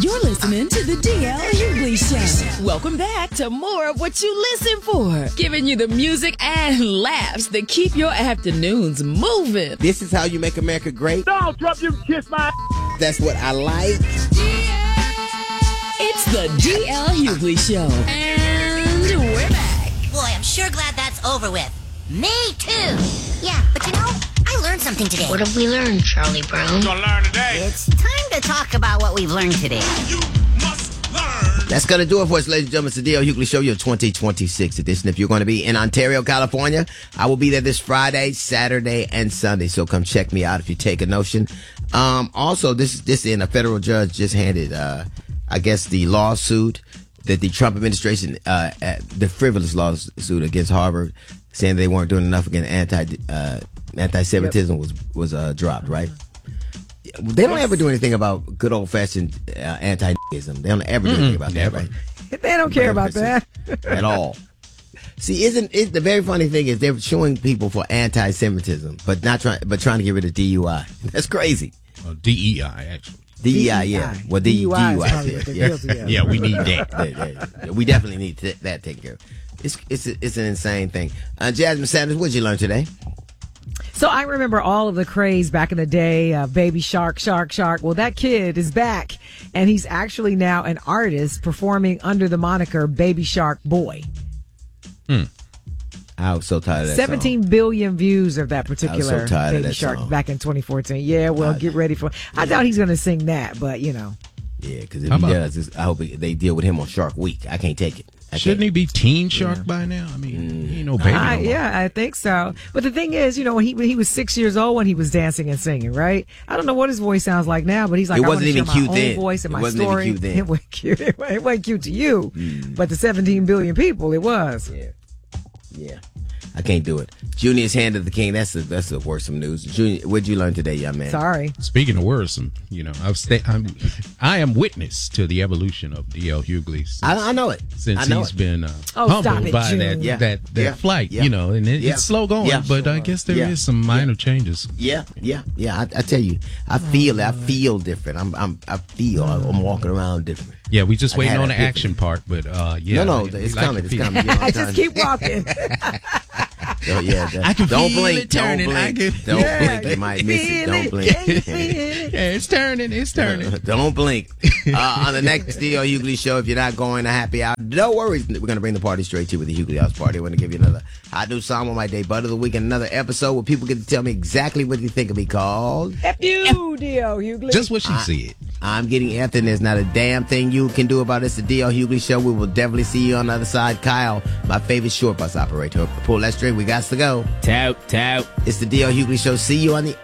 You're listening to the DL Hughley Show. Welcome back to more of what you listen for. Giving you the music and laughs that keep your afternoons moving. This is how you make America great. Donald Trump, you kiss my That's what I like. It's the DL Hughley Show. And we're back. Boy, I'm sure glad that's over with. Me too. Yeah, but you know, I learned something today. What have we learned, Charlie Brown? gonna learn today. It's time to talk about what we've learned today. You must learn. That's going to do it for us, ladies and gentlemen. It's the DL Hughley Show, your 2026 edition. If you're going to be in Ontario, California, I will be there this Friday, Saturday, and Sunday. So come check me out if you take a notion. Also, this in a federal judge just handed, I guess, the lawsuit that the Trump administration, the frivolous lawsuit against Harvard, saying they weren't doing enough against anti-Semitism was dropped, right? They don't ever do anything about good old-fashioned anti-ism. They don't ever do anything about that, right? They don't care about that at all. See, isn't it the very funny thing is they're showing people for anti-Semitism, but trying to get rid of DUI. That's crazy. DEI, actually. DEI, yeah. Well, DUI, Yeah, we need that. We definitely need that taken care of. It's an insane thing. Jasmine Sanders, what did you learn today? So I remember all of the craze back in the day, Baby Shark, Shark, Shark. Well, that kid is back, and he's actually now an artist performing under the moniker Baby Shark Boy. I was so tired of that 17 billion views of that particular Baby Shark song. back in 2014. Yeah, well, get ready for I doubt he's going to sing that, but, you know. Yeah, because if he does, I hope they deal with him on Shark Week. I can't take it. Shouldn't he be Teen Shark by now? I mean, he ain't no baby no more. Yeah, I think so. But the thing is, you know, when he was 6 years old when he was dancing and singing, right? I don't know what his voice sounds like now, but he's like, it wasn't even cute then. Voice and it my wasn't story. Even cute then. It wasn't cute. It wasn't cute to you, but to 17 billion people, it was. Yeah. I can't do it. Junior's Hand of the King. That's the worrisome news. Junior, what'd you learn today, young man? Sorry. Speaking of worrisome, you know, I am witness to the evolution of D.L. Hughley. I know it. Since he's been humbled by that flight, you know, and it's slow going, but I guess there is some minor changes. Yeah. I tell you, I feel it. I feel different. I'm walking around different. Yeah, we just waiting on the action part, but No, it's coming. It's coming. I just keep walking. I can don't feel blink. it turning. Don't blink. You might miss it. Don't blink. Yeah, it's turning. It's turning. Don't blink. On the next D.L. Hughley Show, if you're not going to happy hour, no worries. We're going to bring the party straight to you with the Hughley House Party. We're going to give you another hot new song on my day, Butt of the Week, and another episode where people get to tell me exactly what they think of me called. F you, D.L. Hughley. Just what she said. I'm getting effed, and there's not a damn thing you can do about it. It's the D.L. Hughley Show. We will definitely see you on the other side. Kyle, my favorite short bus operator. Pull that string. We got to go. Tout. It's the D.L. Hughley Show. See you on the